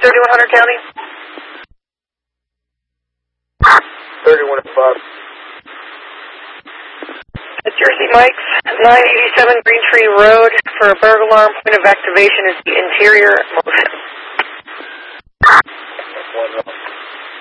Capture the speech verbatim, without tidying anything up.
thirty-one hundred County. thirty-one oh five. Jersey Mike's, nine eighty-seven Green Tree Road. For a burglar alarm, point of activation is the interior motion. One,